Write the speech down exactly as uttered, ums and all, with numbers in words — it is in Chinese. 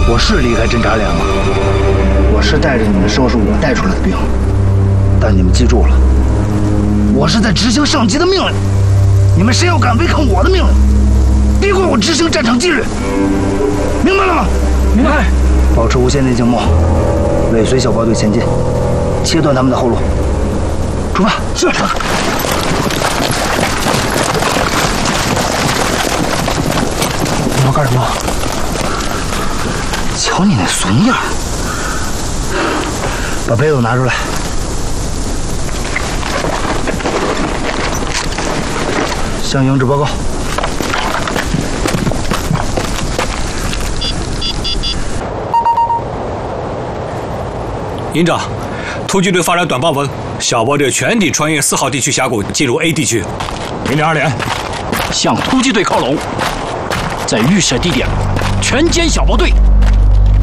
我是离开侦察连了，我是带着你们收拾我带出来的兵，但你们记住了，我是在执行上级的命令。你们谁要敢违抗我的命令，别怪我执行战场纪律，明白了吗？ 明白。 保持无线电静默，尾随小包队前进，切断他们的后路。出发。是。 你要干什么？ 瞧你那怂样！把杯子拿出来。向营指报告。 营长，突击队发来短报文，小包队全体穿越四号地区峡谷，进入 A 地区。 命令二连， 向突击队靠拢，在预设地点全歼小包队，